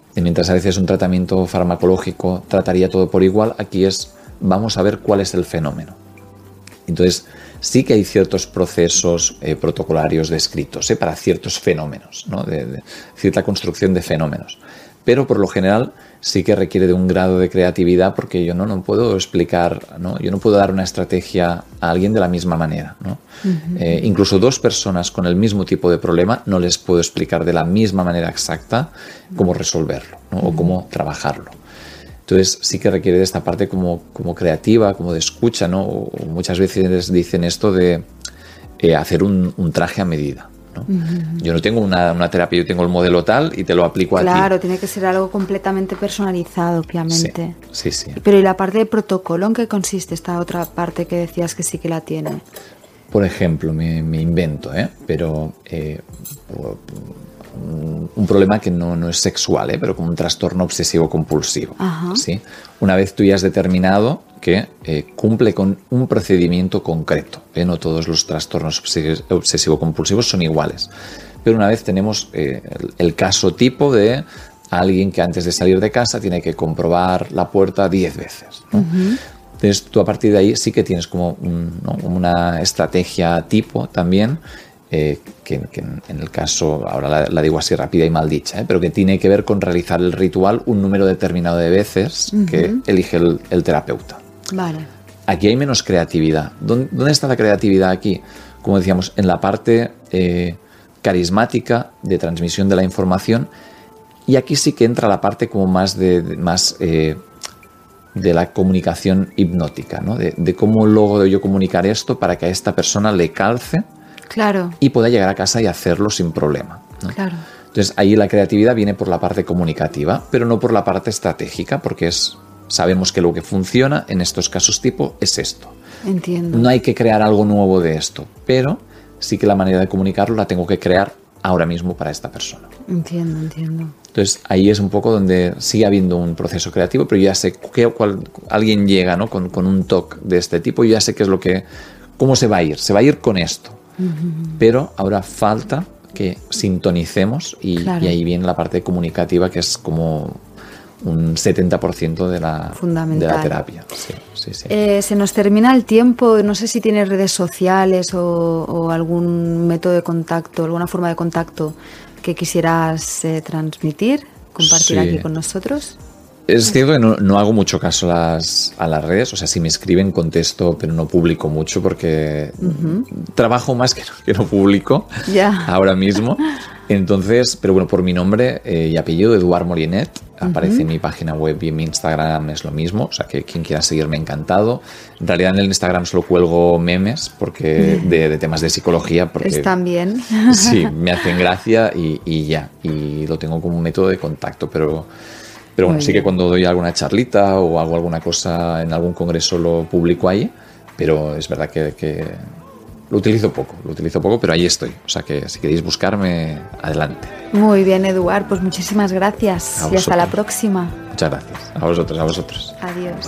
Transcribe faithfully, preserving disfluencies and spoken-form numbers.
Y mientras a veces un tratamiento farmacológico trataría todo por igual, aquí es vamos a ver cuál es el fenómeno. Entonces, sí que hay ciertos procesos eh, protocolarios descritos eh, para ciertos fenómenos, ¿no? de, de cierta construcción de fenómenos. Pero por lo general sí que requiere de un grado de creatividad porque yo no, no puedo explicar, ¿no? Yo no puedo dar una estrategia a alguien de la misma manera, ¿no? Uh-huh. Eh, incluso dos personas con el mismo tipo de problema no les puedo explicar de la misma manera exacta cómo resolverlo, ¿no? Uh-huh. O cómo trabajarlo. Entonces sí que requiere de esta parte como, como creativa, como de escucha, ¿no? O, o muchas veces dicen esto de eh, hacer un, un traje a medida, ¿no? Uh-huh. Yo no tengo una, una terapia, yo tengo el modelo tal y te lo aplico claro, a ti. Claro, tiene que ser algo completamente personalizado, obviamente. Sí, sí, sí. Pero ¿y la parte de protocolo en qué consiste esta otra parte que decías que sí que la tiene? Por ejemplo, me, me invento, ¿eh? Pero eh, un, un problema que no, no es sexual, ¿eh? Pero como un trastorno obsesivo-compulsivo, ¿sí? Una vez tú ya has determinado que eh, cumple con un procedimiento concreto, ¿eh? No todos los trastornos obsesivo-compulsivos son iguales, pero una vez tenemos eh, el, el caso tipo de alguien que antes de salir de casa tiene que comprobar la puerta diez veces, ¿no? Uh-huh. Entonces tú a partir de ahí sí que tienes como un, ¿no? una estrategia tipo también, eh, que, que en el caso, ahora la, la digo así rápida y mal dicha, ¿eh? Pero que tiene que ver con realizar el ritual un número determinado de veces uh-huh. que elige el, el terapeuta. Vale. Aquí hay menos creatividad. ¿Dónde, ¿Dónde está la creatividad aquí? Como decíamos, en la parte eh, carismática de transmisión de la información, y aquí sí que entra la parte como más de, de más eh, de la comunicación hipnótica, ¿no? De, de cómo logro yo comunicar esto para que a esta persona le calce, claro, y pueda llegar a casa y hacerlo sin problema, ¿no? Claro. Entonces ahí la creatividad viene por la parte comunicativa, pero no por la parte estratégica, porque es sabemos que lo que funciona en estos casos tipo es esto. Entiendo. No hay que crear algo nuevo de esto, pero sí que la manera de comunicarlo la tengo que crear ahora mismo para esta persona. Entiendo, entiendo. Entonces ahí es un poco donde sigue habiendo un proceso creativo, pero ya sé que cual, alguien llega, ¿no? con, con un toque de este tipo, y ya sé qué es lo que, cómo se va a ir. Se va a ir con esto, uh-huh. pero ahora falta que sintonicemos y, claro. y ahí viene la parte comunicativa, que es como un setenta por ciento de la, de la terapia. Sí, sí, sí. Eh, se nos termina el tiempo, no sé si tienes redes sociales o, o algún método de contacto, alguna forma de contacto que quisieras eh, transmitir, compartir sí. aquí con nosotros. Es cierto que no, no hago mucho caso a las, a las redes, o sea, si me escriben contesto, pero no publico mucho porque uh-huh. trabajo más que no, que no publico yeah. ahora mismo. Entonces, pero bueno, por mi nombre eh, y apellido, Eduard Molinet, uh-huh. aparece en mi página web y en mi Instagram es lo mismo, o sea que quien quiera seguirme, encantado. En realidad en el Instagram solo cuelgo memes porque de, de temas de psicología. Porque, están bien. Sí, me hacen gracia y, y ya, y lo tengo como un método de contacto, pero... Pero bueno, Muy sí bien. Que cuando doy alguna charlita o hago alguna cosa en algún congreso lo publico ahí, pero es verdad que, que lo utilizo poco, lo utilizo poco, pero ahí estoy. O sea que si queréis buscarme, adelante. Muy bien, Eduard, pues muchísimas gracias y hasta la próxima. Muchas gracias. A vosotros, a vosotros. Adiós.